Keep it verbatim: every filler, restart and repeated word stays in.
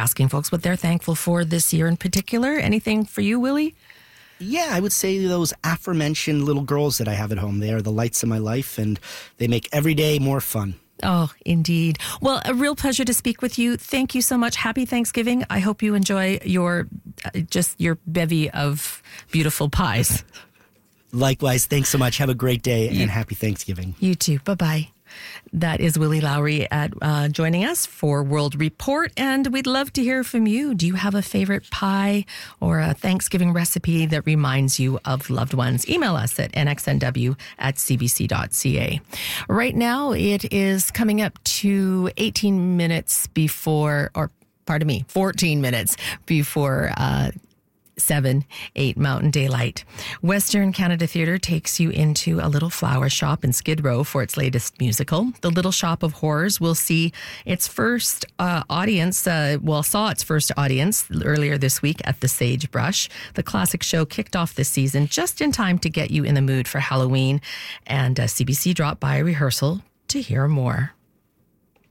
asking folks what they're thankful for this year in particular. Anything for you, Willie? Yeah, I would say those aforementioned little girls that I have at home. They are the lights of my life, and they make every day more fun. Oh, indeed. Well, a real pleasure to speak with you. Thank you so much. Happy Thanksgiving. I hope you enjoy your uh, just your bevy of beautiful pies. Likewise, thanks so much. Have a great day and you, happy Thanksgiving. You too. Bye-bye. That is Willie Lowry at uh, joining us for World Report, and we'd love to hear from you. Do you have a favorite pie or a Thanksgiving recipe that reminds you of loved ones? Email us at n x n w at c b c dot c a. Right now, it is coming up to eighteen minutes before, or pardon me, fourteen minutes before uh seven, eight Mountain Daylight. Western Canada Theatre takes you into a little flower shop in Skid Row for its latest musical. The Little Shop of Horrors will see its first uh, audience, uh, well, saw its first audience earlier this week at the Sagebrush. The classic show kicked off this season just in time to get you in the mood for Halloween, and uh, C B C dropped by a rehearsal to hear more.